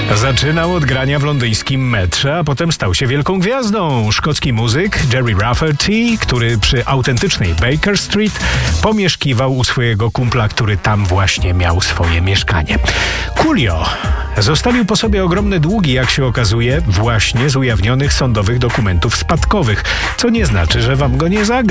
Zaczynał od grania w londyńskim metrze, a potem stał się wielką gwiazdą. Szkocki muzyk Gerry Rafferty, który przy autentycznej Baker Street pomieszkiwał u swojego kumpla, który tam właśnie miał swoje mieszkanie. Coolio zostawił po sobie ogromne długi, jak się okazuje, właśnie z ujawnionych sądowych dokumentów spadkowych, co nie znaczy, że wam go nie zagra.